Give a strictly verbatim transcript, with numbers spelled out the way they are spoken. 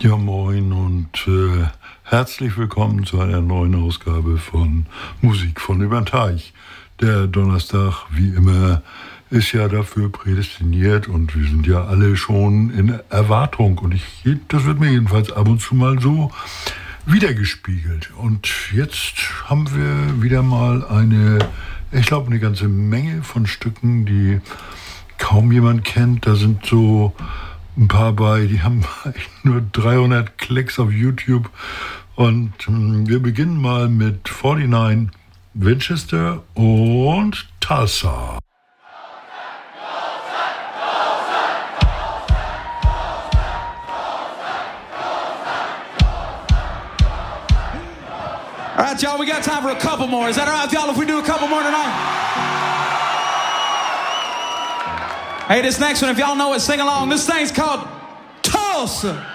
Ja, moin und äh, herzlich willkommen zu einer neuen Ausgabe von Musik von übern Teich. Der Donnerstag, wie immer, ist ja dafür prädestiniert und wir sind ja alle schon in Erwartung. Und ich, das wird mir jedenfalls ab und zu mal so wiedergespiegelt. Und jetzt haben wir wieder mal eine, ich glaube, eine ganze Menge von Stücken, die kaum jemand kennt. Da sind so ein paar bei, die haben nur dreihundert Klicks auf YouTube. Und ähm, wir beginnen mal mit neunundvierzig Winchester und Tulsa. All right, y'all, we got time for a couple more. Is that all right with y'all if we do a couple more tonight? Hey, this next one, if y'all know it, sing along. This thing's called Tulsa.